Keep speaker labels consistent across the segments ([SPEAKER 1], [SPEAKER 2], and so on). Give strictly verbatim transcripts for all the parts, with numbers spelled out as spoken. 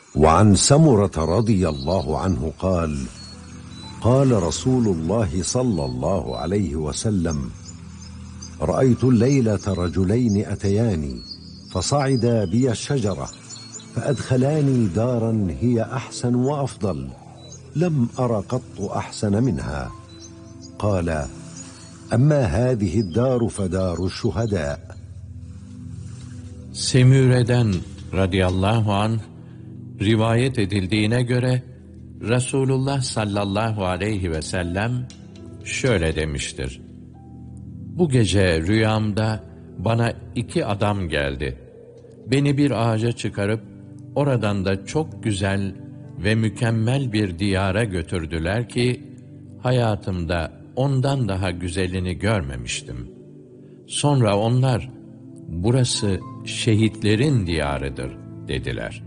[SPEAKER 1] وعن سمرة رضي الله عنه قال قال رسول الله صلى الله عليه وسلم رأيت الليلة رجلين أتياني فصعدا بي الشجرة فأدخلاني دارا هي أحسن وأفضل لم أر قط أحسن منها. قال أما هذه الدار فدار الشهداء.
[SPEAKER 2] Semüre'den radıyallahu anh rivayet edildiğine göre Resulullah sallallahu aleyhi ve sellem şöyle demiştir: Bu gece rüyamda bana iki adam geldi. Beni bir ağaca çıkarıp oradan da çok güzel ve mükemmel bir diyara götürdüler ki hayatımda ondan daha güzelini görmemiştim. Sonra onlar burası şehitlerin diyarıdır dediler.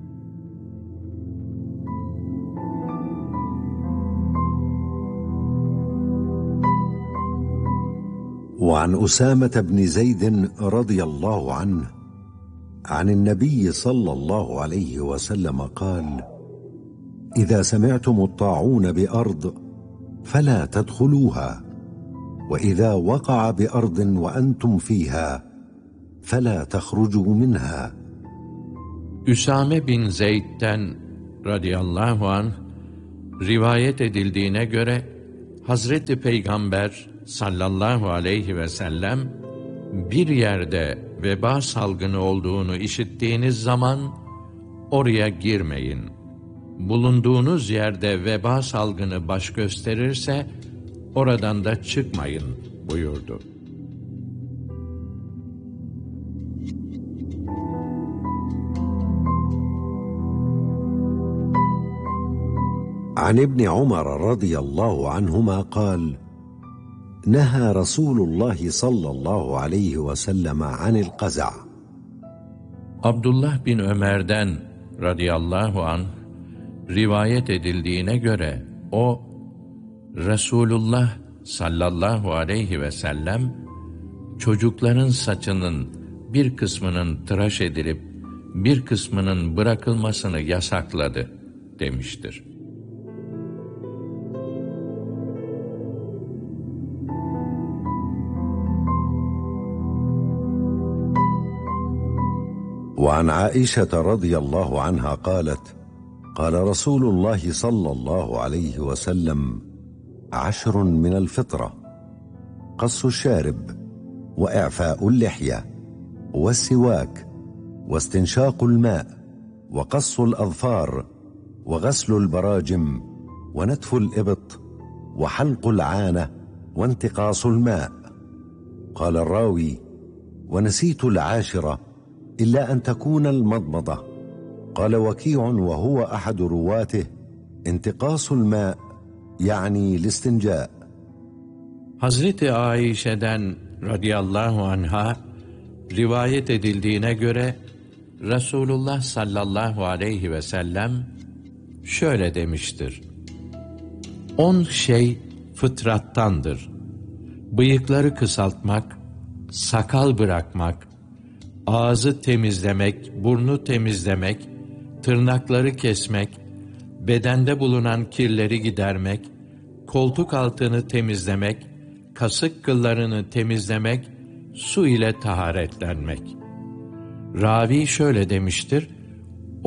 [SPEAKER 1] وعن أسامة بن زيد رضي الله عنه عن النبي صلى الله عليه وسلم قال إذا سمعتم الطاعون بأرض فلا تدخلوها وإذا وقع بأرض وأنتم فيها فلا تخرجوا منها.
[SPEAKER 2] Üsame bin Zeyd'den radıyallahu anh rivayet edildiğine göre Hazreti Peygamber sallallahu aleyhi ve sellem bir yerde veba salgını olduğunu işittiğiniz zaman oraya girmeyin. Bulunduğunuz yerde veba salgını baş gösterirse oradan da çıkmayın buyurdu.
[SPEAKER 1] عن ابن عمر رضي الله عنهما قال نهى رسول الله صلى الله عليه وسلم عن القزع.
[SPEAKER 2] Abdullah bin Ömer'den radıyallahu anh rivayet edildiğine göre o Resulullah sallallahu aleyhi ve sellem çocukların saçının bir kısmının tıraş edilip bir kısmının bırakılmasını yasakladı demiştir.
[SPEAKER 1] وعن عائشة رضي الله عنها قالت قال رسول الله صلى الله عليه وسلم عشر من الفطرة قص الشارب وإعفاء اللحية والسواك واستنشاق الماء وقص الأظفار وغسل البراجم ونتف الإبط وحلق العانة وانتقاص الماء. قال الراوي ونسيت العاشرة إلا أن تكون المضمضة. قال وكيع وهو أحد رواته انتقاص الماء يعني الاستنجاء.
[SPEAKER 2] Hazreti Ayşe'den radıyallahu anha rivayet edildiğine göre Resulullah sallallahu aleyhi ve sellem şöyle demiştir: On şey fıtrattandır. Bıyıkları kısaltmak, sakal bırakmak, ağzı temizlemek, burnu temizlemek, tırnakları kesmek, bedende bulunan kirleri gidermek, koltuk altını temizlemek, kasık kıllarını temizlemek, su ile taharetlenmek. Ravi şöyle demiştir,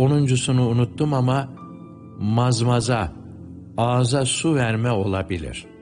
[SPEAKER 2] onuncusunu unuttum ama mazmaza, ağza su verme olabilir.